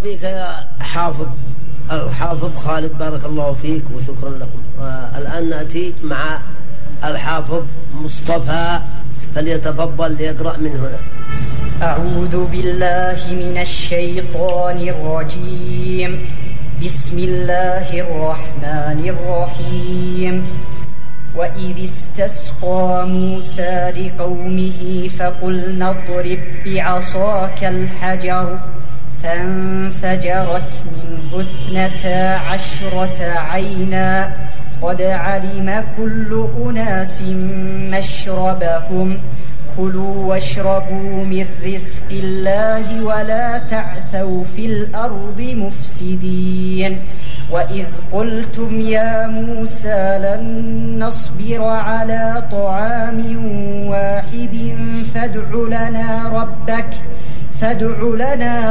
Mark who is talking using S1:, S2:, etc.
S1: فيك يا الحافظ خالد، بارك الله فيك وشكرا لكم. الآن نأتي مع الحافظ مصطفى، فليتفضل ليقرأ من هنا.
S2: أعوذ بالله من الشيطان الرجيم. بسم الله الرحمن الرحيم. وإذ استسقى موسى لقومه فقلنا اضرب بعصاك الحجر فانفجرت منه 12 عينا قد علم كل أناس مشربهم كلوا واشربوا من رزق الله ولا تعثوا في الأرض مفسدين. وإذ قلتم يا موسى لن نصبر على طعام واحد فادع لنا